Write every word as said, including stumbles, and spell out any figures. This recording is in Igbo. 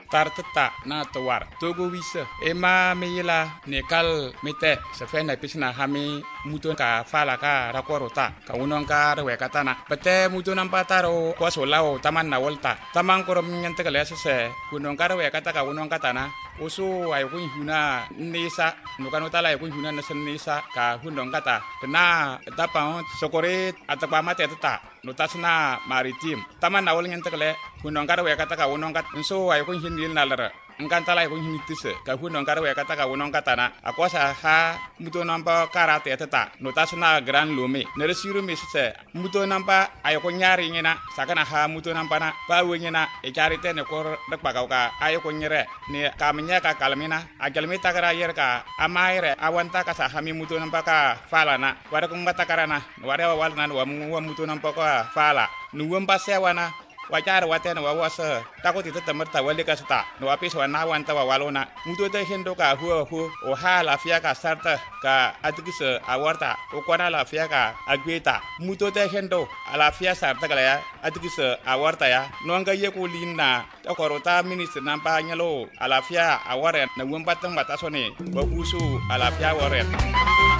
tartata na tawar togo wisa ema meyila nekal mete sefena pisna hami muto ka fala ka rakorota ka unon ka rewe katana pete muto nampataro kwaso lao taman na volta taman korom nyante kale sese unon ka rewe kata ka unon katana usu ay kun huna nisa nukano tala ay kun huna nasen nisa ka unon kata na tapa sokore atapa mate tata notasna maritim taman na vol nyante kale unon ka rewe kata ka unon kat so ay kun hindi nalara ngantala ko hinitise ka huno ngara we kata ka wono katana akosa ha muto nampa karate tata notasna gran lume nere siru misse muto nampa ayo ko nyari ngina sakana ha muto nampa na pa we ngina e charite ne ko dak pagauka ayo ko nyere ni kamnya ka kalmina agalmi takara yer ka amaire awanta ka sa hami muto nampa ka falana wara ko ngata karana wara walna wa muto nampa ka fala nuwamba sewana wajar watena wa wasa takoti tata marta wale ka sta no apis wana wanta wa walona muto te hendo ka hu hu o ha la fia ka sarta ka atikise awarta o kwana la fia ka agweta muto te hendo ala fia sarta kala ya atikise awarta ya no nga ye ko linna ta korota minister nampa nyalo ala fia aware na wumpa tang batasone ba kusu ala fia ware